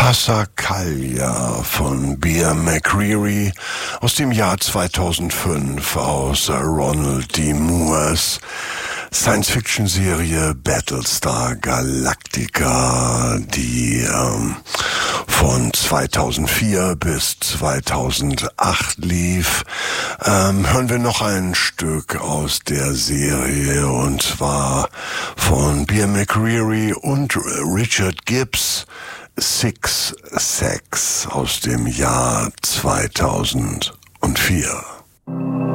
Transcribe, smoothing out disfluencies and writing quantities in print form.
Passacaglia von Bear McCreary aus dem Jahr 2005 aus Ronald D. Moores Science-Fiction-Serie Battlestar Galactica, die von 2004 bis 2008 lief. Hören wir noch ein Stück aus der Serie, und zwar von Bear McCreary und Richard Gibbs, Six Sex aus dem Jahr 2004.